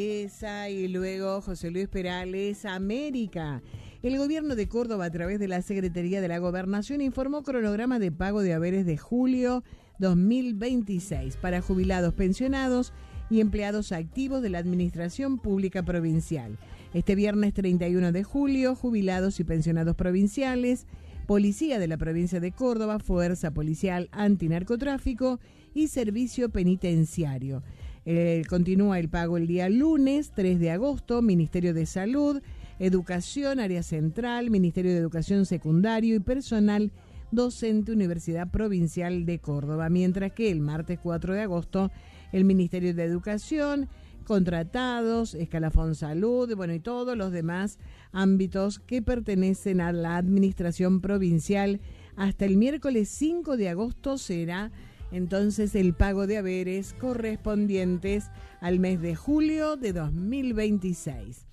Y luego José Luis Perales, América. El gobierno de Córdoba, a través de la Secretaría de la Gobernación, informó cronograma de pago de haberes de julio 2026 para jubilados, pensionados y empleados activos de la Administración Pública Provincial. Este viernes 31 de julio, jubilados y pensionados provinciales, Policía de la Provincia de Córdoba, Fuerza Policial Antinarcotráfico y Servicio Penitenciario. Continúa el pago el día lunes 3 de agosto, Ministerio de Salud, Educación, Área Central, Ministerio de Educación Secundario y Personal Docente, Universidad Provincial de Córdoba, mientras que el martes 4 de agosto, el Ministerio de Educación, contratados, Escalafón Salud, y todos los demás ámbitos que pertenecen a la Administración Provincial. Hasta el miércoles 5 de agosto será entonces el pago de haberes correspondientes al mes de julio de 2026.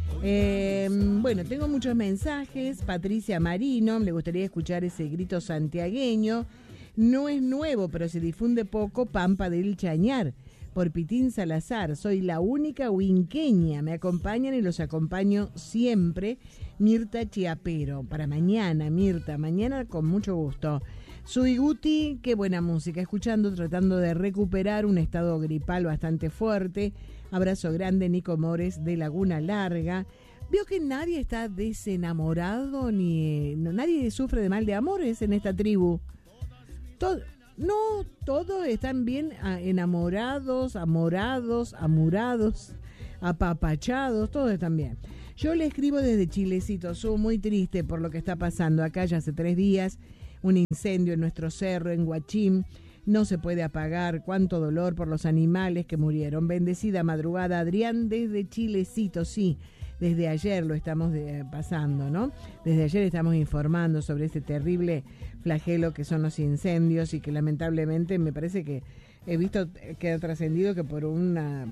Tengo muchos mensajes. Patricia Marino, le gustaría escuchar ese grito santiagueño. No es nuevo, pero se difunde poco. Pampa del Chañar, por Pitín Salazar. Soy la única huinqueña. Me acompañan y los acompaño siempre. Mirta Chiapero. Para mañana, Mirta. Mañana con mucho gusto. Soy Guti, qué buena música. Escuchando, tratando de recuperar un estado gripal bastante fuerte. Abrazo grande, Nico Mores de Laguna Larga. Veo que nadie está desenamorado, nadie sufre de mal de amores en esta tribu. Todos están bien enamorados, amurados, apapachados, todos están bien. Yo le escribo desde Chilecito, soy muy triste por lo que está pasando acá ya hace 3 días, un incendio en nuestro cerro, en Huachín, no se puede apagar, cuánto dolor por los animales que murieron. Bendecida madrugada, Adrián, desde Chilecito, sí. Desde ayer lo estamos pasando, ¿no? Desde ayer estamos informando sobre este terrible flagelo que son los incendios y que lamentablemente me parece que he visto que ha trascendido que por una,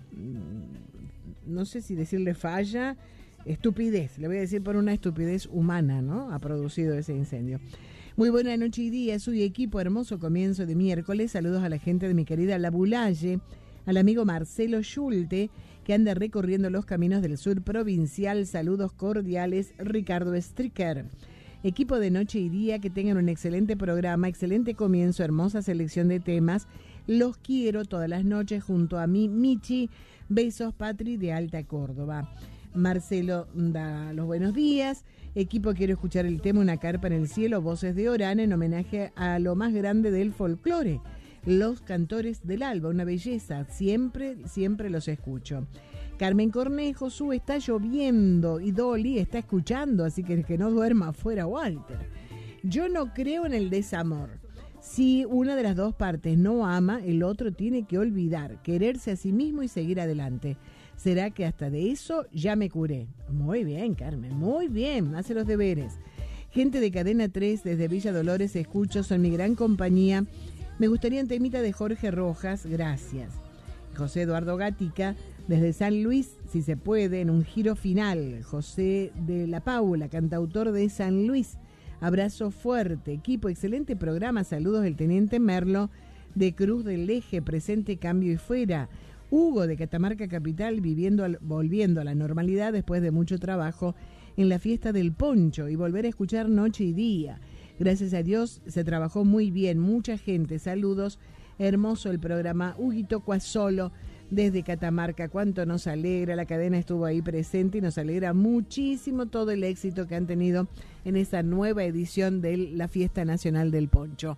no sé si decirle falla, estupidez, le voy a decir por una estupidez humana, ¿no? Ha producido ese incendio. Muy buena noche y día, su equipo, hermoso comienzo de miércoles. Saludos a la gente de mi querida La Bulalle, al amigo Marcelo Schulte, que anda recorriendo los caminos del sur provincial. Saludos cordiales, Ricardo Stricker. Equipo de noche y día, que tengan un excelente programa, excelente comienzo, hermosa selección de temas. Los quiero todas las noches junto a mí, Michi. Besos, Patri de Alta Córdoba. Marcelo da los buenos días. Equipo, quiero escuchar el tema Una carpa en el cielo, voces de Orán, en homenaje a lo más grande del folclore. Los cantores del alba, una belleza, siempre los escucho. Carmen Cornejo, está lloviendo y Dolly está escuchando, así que no duerma afuera, Walter. Yo no creo en el desamor. Si una de las dos partes no ama, el otro tiene que olvidar, quererse a sí mismo y seguir adelante. ¿Será que hasta de eso ya me curé? Muy bien, Carmen, muy bien, hace los deberes. Gente de Cadena 3 desde Villa Dolores, escucho, son mi gran compañía. Me gustaría un temita de Jorge Rojas, gracias. José Eduardo Gatica, desde San Luis, si se puede, en un giro final. José de la Paula, cantautor de San Luis. Abrazo fuerte, equipo, excelente programa. Saludos del Teniente Merlo de Cruz del Eje, presente, cambio y fuera. Hugo de Catamarca Capital, volviendo a la normalidad después de mucho trabajo en la fiesta del poncho y volver a escuchar noche y día. Gracias a Dios se trabajó muy bien, mucha gente, saludos, hermoso el programa. Huguito Cuasolo desde Catamarca, cuánto nos alegra, la cadena estuvo ahí presente y nos alegra muchísimo todo el éxito que han tenido en esta nueva edición de la Fiesta Nacional del Poncho.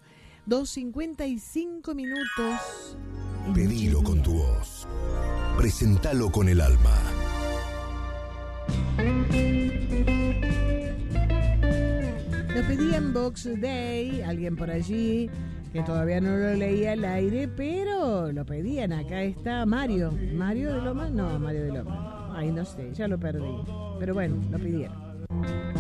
2:55 minutos. Pedilo con tu voz, presentalo con el alma. Lo pedí en Box Day, alguien por allí que todavía no lo leía al aire, pero lo pedían. Acá está Mario de Lomas, no, Mario de Lomas. Ay, no sé, ya lo perdí. Pero bueno, lo pidieron.